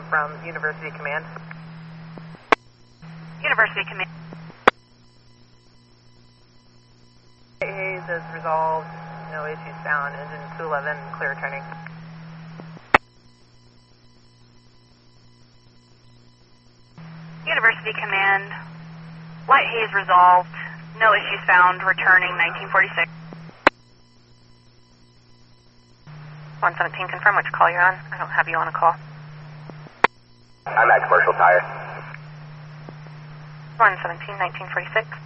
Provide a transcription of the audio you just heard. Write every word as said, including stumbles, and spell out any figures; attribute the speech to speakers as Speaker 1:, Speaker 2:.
Speaker 1: from University Command.
Speaker 2: University Command.
Speaker 1: Hayes is resolved, no issues found, engine two eleven, clear returning.
Speaker 2: University Command, light haze resolved, no issues found, returning nineteen forty-six. one seventeen, confirm which call you're on. I don't have you on a call.
Speaker 3: I'm at commercial tire.
Speaker 2: one seventeen, nineteen forty-six.